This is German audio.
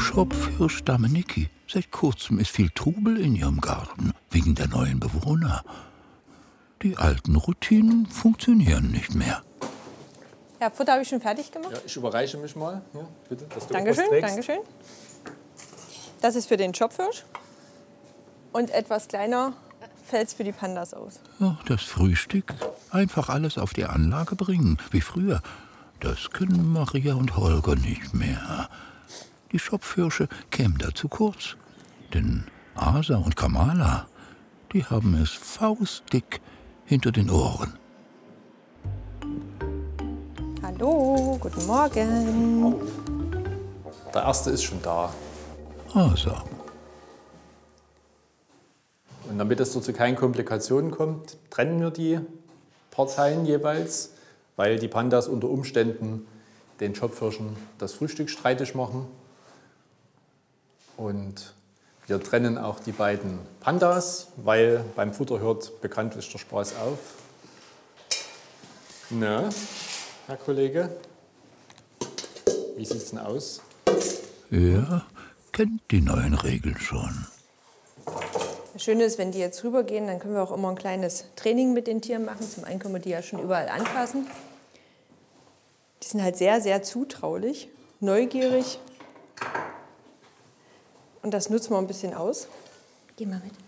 Schopfhirschdame Niki. Seit kurzem ist viel Trubel in ihrem Garten, wegen der neuen Bewohner. Die alten Routinen funktionieren nicht mehr. Ja, Futter habe ich schon fertig gemacht. Ja, ich überreiche mich mal. Ja, bitte, dass du Dankeschön, was trägst. Dankeschön. Das ist für den Schopfhirsch. Und etwas kleiner fällt es für die Pandas aus. Ja, das Frühstück. Einfach alles auf die Anlage bringen, wie früher. Das können Maria und Holger nicht mehr. Die Schopfhirsche kämen da zu kurz. Denn Asa und Kamala, die haben es faustdick hinter den Ohren. Hallo, guten Morgen. Der erste ist schon da. Asa. Und damit es zu keinen Komplikationen kommt, trennen wir die Parteien jeweils, weil die Pandas unter Umständen den Schopfhirschen das Frühstück streitig machen. Und wir trennen auch die beiden Pandas, weil beim Futter hört bekanntlich der Spaß auf. Na, Herr Kollege, wie sieht's denn aus? Er kennt die neuen Regeln schon. Das Schöne ist, wenn die jetzt rübergehen, dann können wir auch immer ein kleines Training mit den Tieren machen. Zum einen können wir die ja schon überall anfassen. Die sind halt sehr, sehr zutraulich, neugierig. Und das nutzen wir ein bisschen aus. Geh mal mit.